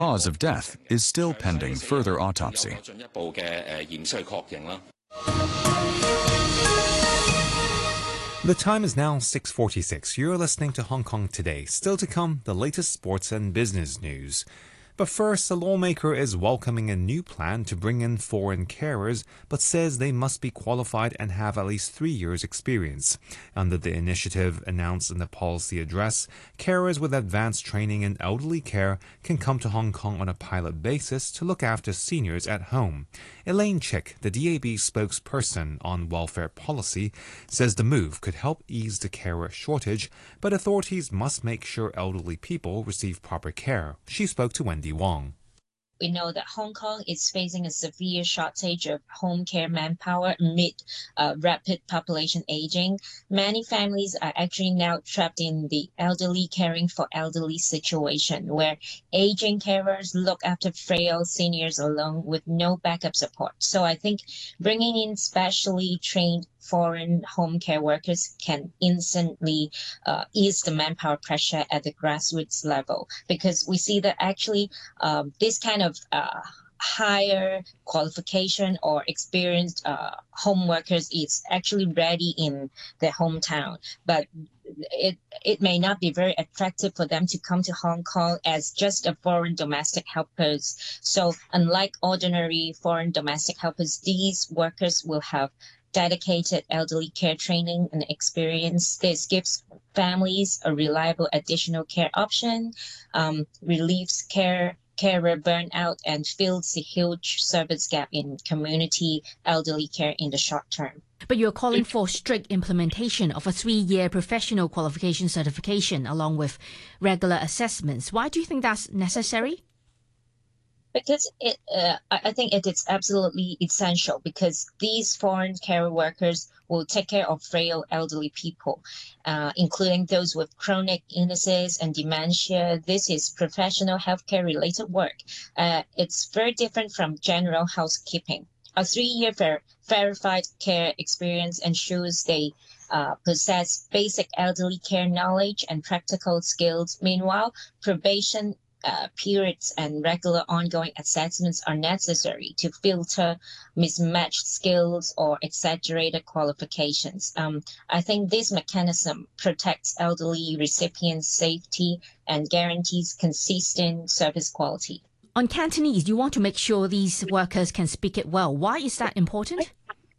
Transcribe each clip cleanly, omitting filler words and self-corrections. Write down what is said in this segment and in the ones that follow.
Cause of death is still pending further autopsy. The time is now 6:46. You're listening to Hong Kong Today. Still to come, the latest sports and business news. But first, a lawmaker is welcoming a new plan to bring in foreign carers, but says they must be qualified and have at least 3 years' experience. Under the initiative announced in the policy address, carers with advanced training in elderly care can come to Hong Kong on a pilot basis to look after seniors at home. Elaine Chick, the DAB spokesperson on welfare policy, says the move could help ease the carer shortage, but authorities must make sure elderly people receive proper care. She spoke to Wendy Wong. We know that Hong Kong is facing a severe shortage of home care manpower amid rapid population aging. Many families are actually now trapped in the elderly caring for elderly situation, where aging carers look after frail seniors alone with no backup support. So I think bringing in specially trained foreign home care workers can instantly ease the manpower pressure at the grassroots level, because we see that actually this kind of higher qualification or experienced home workers is actually ready in their hometown, but it may not be very attractive for them to come to Hong Kong as just a foreign domestic helpers. So unlike ordinary foreign domestic helpers, these workers will have dedicated elderly care training and experience. This gives families a reliable additional care option, relieves carer burnout, and fills the huge service gap in community elderly care in the short term. But you're calling for strict implementation of a 3-year professional qualification certification along with regular assessments. Why do you think that's necessary? Because I think it is absolutely essential, because these foreign care workers will take care of frail elderly people, including those with chronic illnesses and dementia. This is professional healthcare related work. It's very different from general housekeeping. A 3-year verified care experience ensures they possess basic elderly care knowledge and practical skills. Meanwhile, probation periods and regular ongoing assessments are necessary to filter mismatched skills or exaggerated qualifications. I think this mechanism protects elderly recipients' safety and guarantees consistent service quality. On Cantonese, you want to make sure these workers can speak it well. Why is that important?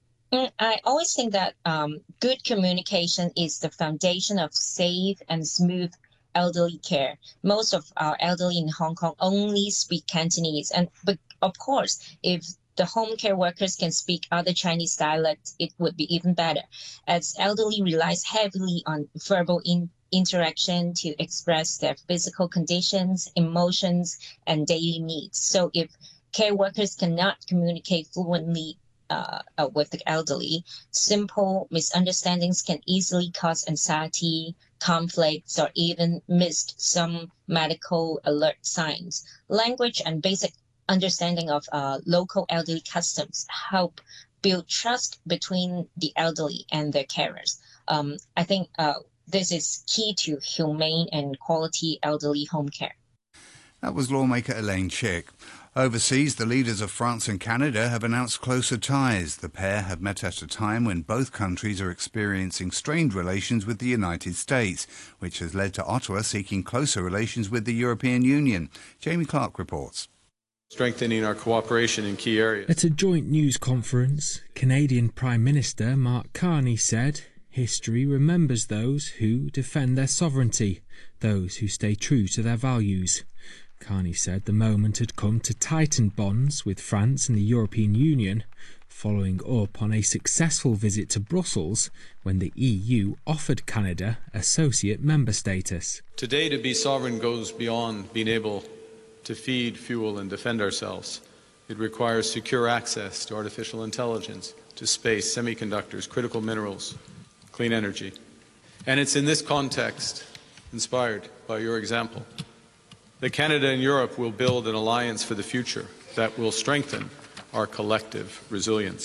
I always think that good communication is the foundation of safe and smooth elderly care. Most of our elderly in Hong Kong only speak Cantonese, but of course, if the home care workers can speak other Chinese dialects, it would be even better, as elderly relies heavily on verbal interaction to express their physical conditions, emotions, and daily needs. So if care workers cannot communicate fluently with the elderly, simple misunderstandings can easily cause anxiety, conflicts, or even missed some medical alert signs. Language and basic understanding of local elderly customs help build trust between the elderly and their carers. I think this is key to humane and quality elderly home care. That was lawmaker Elaine Chick. Overseas, the leaders of France and Canada have announced closer ties. The pair have met at a time when both countries are experiencing strained relations with the United States, which has led to Ottawa seeking closer relations with the European Union. Jamie Clark reports. Strengthening our cooperation in key areas. At a joint news conference, Canadian Prime Minister Mark Carney said, "History remembers those who defend their sovereignty, those who stay true to their values." Carney said the moment had come to tighten bonds with France and the European Union, following up on a successful visit to Brussels when the EU offered Canada associate member status. Today, to be sovereign goes beyond being able to feed, fuel, and defend ourselves. It requires secure access to artificial intelligence, to space, semiconductors, critical minerals, clean energy. And it's in this context, inspired by your example, that Canada and Europe will build an alliance for the future that will strengthen our collective resilience.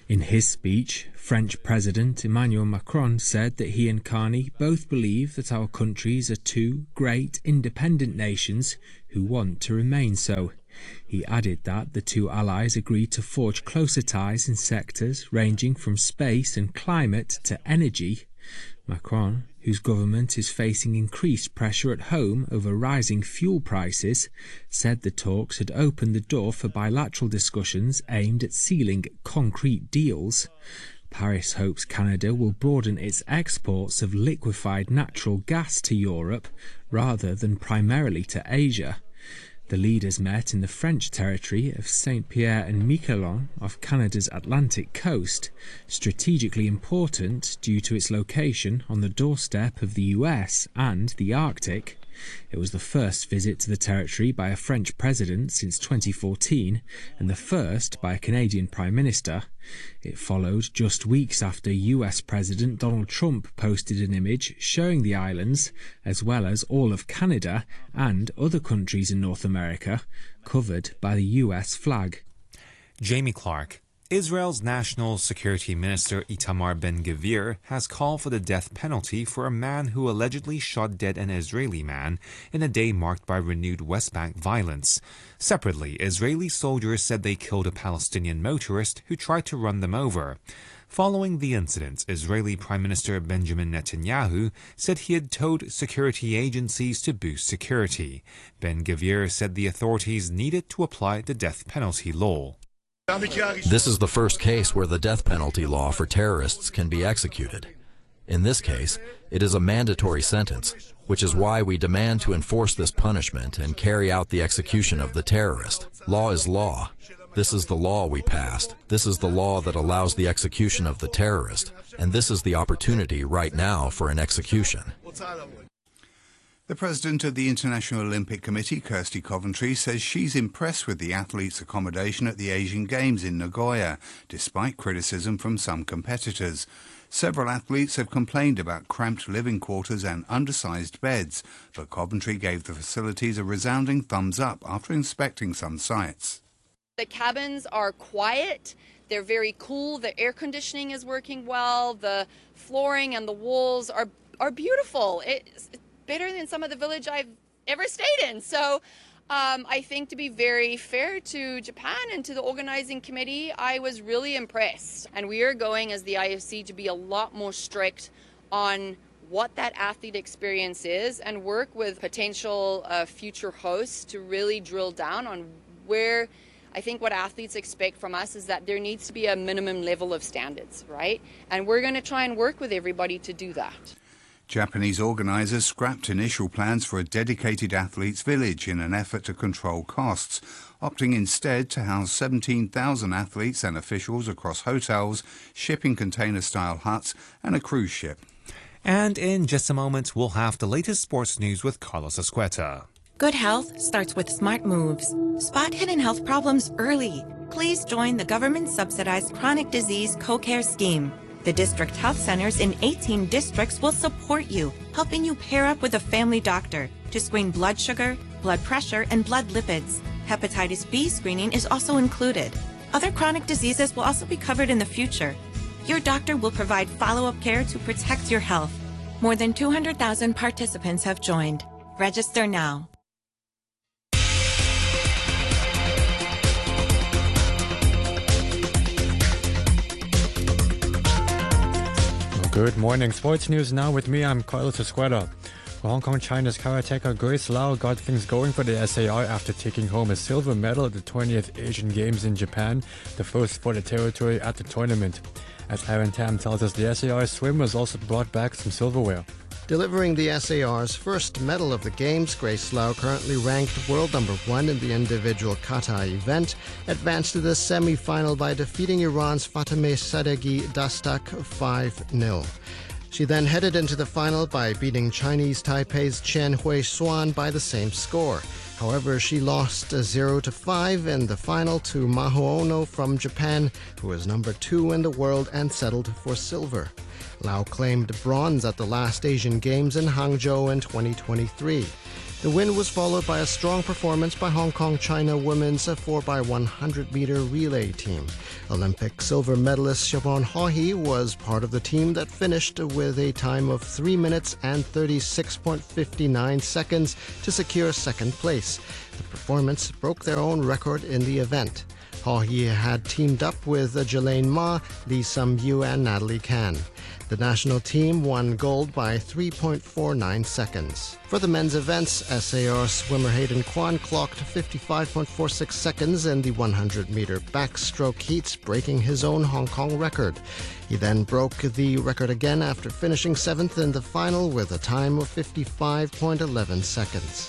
In his speech, French President Emmanuel Macron said that he and Carney both believe that our countries are two great independent nations who want to remain so. He added that the two allies agreed to forge closer ties in sectors ranging from space and climate to energy. Macron, whose government is facing increased pressure at home over rising fuel prices, said the talks had opened the door for bilateral discussions aimed at sealing concrete deals. Paris hopes Canada will broaden its exports of liquefied natural gas to Europe rather than primarily to Asia. The leaders met in the French territory of Saint-Pierre and Miquelon off Canada's Atlantic coast, strategically important due to its location on the doorstep of the US and the Arctic. It was the first visit to the territory by a French president since 2014 and the first by a Canadian Prime Minister. It followed just weeks after US President Donald Trump posted an image showing the islands, as well as all of Canada and other countries in North America, covered by the US flag. Jamie Clark. Israel's National Security Minister Itamar Ben-Gvir has called for the death penalty for a man who allegedly shot dead an Israeli man in a day marked by renewed West Bank violence. Separately, Israeli soldiers said they killed a Palestinian motorist who tried to run them over. Following the incident, Israeli Prime Minister Benjamin Netanyahu said he had told security agencies to boost security. Ben-Gvir said the authorities needed to apply the death penalty law. This is the first case where the death penalty law for terrorists can be executed. In this case, it is a mandatory sentence, which is why we demand to enforce this punishment and carry out the execution of the terrorist. Law is law. This is the law we passed. This is the law that allows the execution of the terrorist. And this is the opportunity right now for an execution. The president of the International Olympic Committee, Kirsty Coventry, says she's impressed with the athletes' accommodation at the Asian Games in Nagoya, despite criticism from some competitors. Several athletes have complained about cramped living quarters and undersized beds, but Coventry gave the facilities a resounding thumbs up after inspecting some sites. The cabins are quiet, they're very cool, the air conditioning is working well, the flooring and the walls are beautiful. It's better than some of the village I've ever stayed in. So I think, to be very fair to Japan and to the organizing committee, I was really impressed. And we are going, as the IFC, to be a lot more strict on what that athlete experience is and work with potential future hosts to really drill down on where I think what athletes expect from us is that there needs to be a minimum level of standards, right? And we're going to try and work with everybody to do that. Japanese organisers scrapped initial plans for a dedicated athletes' village in an effort to control costs, opting instead to house 17,000 athletes and officials across hotels, shipping container-style huts and a cruise ship. And in just a moment, we'll have the latest sports news with Carlos Escueta. Good health starts with smart moves. Spot hidden health problems early. Please join the government-subsidized chronic disease co-care scheme. The district health centers in 18 districts will support you, helping you pair up with a family doctor to screen blood sugar, blood pressure, and blood lipids. Hepatitis B screening is also included. Other chronic diseases will also be covered in the future. Your doctor will provide follow-up care to protect your health. More than 200,000 participants have joined. Register now. Good morning. Sports news now with me. I'm Carlos Escueta. Hong Kong China's karateka Grace Lau got things going for the SAR after taking home a silver medal at the 20th Asian Games in Japan, the first for the territory at the tournament. As Aaron Tam tells us, the SAR swim also brought back some silverware. Delivering the SAR's first medal of the Games, Grace Lau, currently ranked world number 1 in the individual kata event, advanced to the semi-final by defeating Iran's Fatemeh Sadeghi Dastak 5-0. She then headed into the final by beating Chinese Taipei's Chen Hui-Xuan by the same score. However, she lost 0-5 in the final to Maho Ono from Japan, who is number 2 in the world and settled for silver. Lau claimed bronze at the last Asian Games in Hangzhou in 2023. The win was followed by a strong performance by Hong Kong-China women's 4x100-meter relay team. Olympic silver medalist Siobhan Haughey was part of the team that finished with a time of 3 minutes and 36.59 seconds to secure second place. The performance broke their own record in the event. Haughey had teamed up with Jelaine Ma, Lee Sum-yu and Natalie Kan. The national team won gold by 3.49 seconds. For the men's events, SAR swimmer Hayden Kwan clocked 55.46 seconds in the 100-meter backstroke heats, breaking his own Hong Kong record. He then broke the record again after finishing 7th in the final with a time of 55.11 seconds.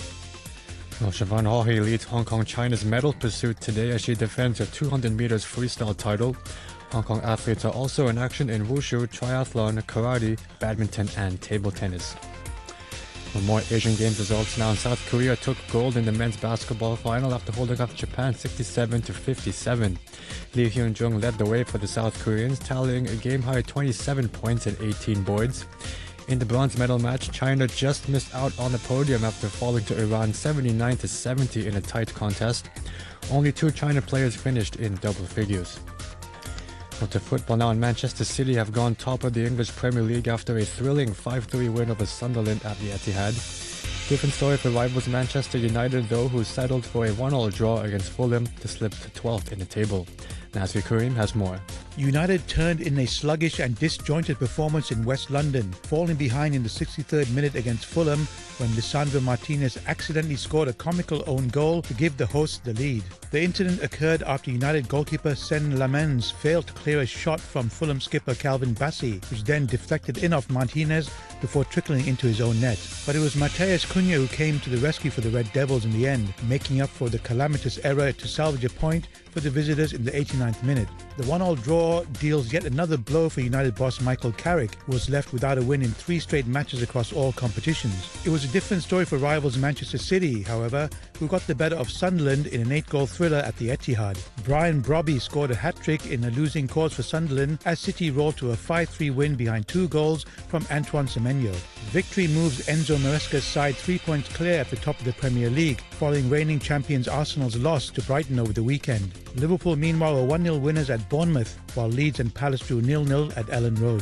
Well, Siobhan Haughey leads Hong Kong-China's medal pursuit today as she defends her 200 meters freestyle title. Hong Kong athletes are also in action in wushu, triathlon, karate, badminton and table tennis. For more Asian Games results now, South Korea took gold in the men's basketball final after holding off Japan 67-57. Lee Hyun-jung led the way for the South Koreans, tallying a game-high 27 points and 18 boards. In the bronze medal match, China just missed out on the podium after falling to Iran 79-70 in a tight contest. Only 2 China players finished in double figures. Well, to football now, and Manchester City have gone top of the English Premier League after a thrilling 5-3 win over Sunderland at the Etihad. Different story for rivals Manchester United, though, who settled for a 1-1 draw against Fulham to slip to 12th in the table. Nasri Karim has more. United turned in a sluggish and disjointed performance in West London, falling behind in the 63rd minute against Fulham when Lisandro Martinez accidentally scored a comical own goal to give the hosts the lead. The incident occurred after United goalkeeper Sen Lamens failed to clear a shot from Fulham skipper Calvin Bassey, which then deflected in off Martinez before trickling into his own net. But it was Mateus Cunha who came to the rescue for the Red Devils in the end, making up for the calamitous error to salvage a point for the visitors in the 89th minute. The 1-1 draw deals yet another blow for United boss Michael Carrick, who was left without a win in 3 straight matches across all competitions. It was a different story for rivals Manchester City, however, who got the better of Sunderland in an 8-goal thriller at the Etihad. Brian Brobby scored a hat-trick in a losing cause for Sunderland as City rolled to a 5-3 win behind 2 goals from Antoine Semenyo. Victory moves Enzo Maresca's side 3 points clear at the top of the Premier League, following reigning champions Arsenal's loss to Brighton over the weekend. Liverpool, meanwhile, were 1-0 winners at Bournemouth, while Leeds and Palace drew 0-0 at Ellen Road.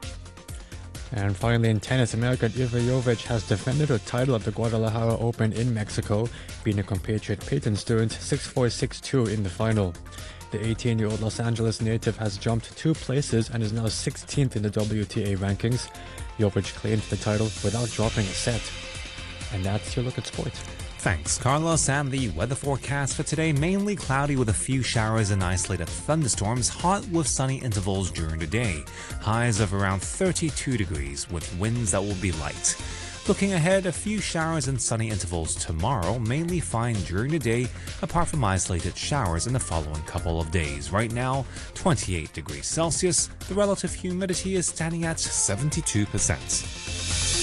And finally in tennis, American Iva Jovic has defended her title at the Guadalajara Open in Mexico, beating her compatriot Peyton Stearns 6-4, 6-2 in the final. The 18-year-old Los Angeles native has jumped 2 places and is now 16th in the WTA rankings. Jovic claimed the title without dropping a set. And that's your look at sports. Thanks, Carlos. And the weather forecast for today, mainly cloudy with a few showers and isolated thunderstorms, hot with sunny intervals during the day. Highs of around 32 degrees with winds that will be light. Looking ahead, a few showers and sunny intervals tomorrow, mainly fine during the day, apart from isolated showers in the following couple of days. Right now, 28 degrees Celsius. The relative humidity is standing at 72%.